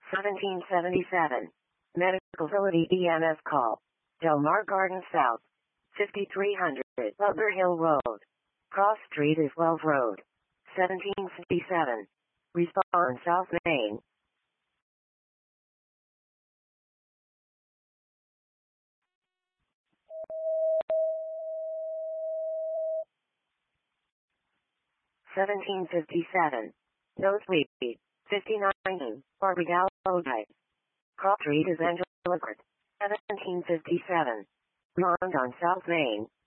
1777. Medical Facility EMS call. Del Mar Garden South. 5300 Butler Hill Road. Cross Street is Wells Road. 1757. Respond South Main. $17.57. Nosebleed. 59. Barbagallo Drive. Cross Street is Angela Court. $17.57. Beyond on South Main.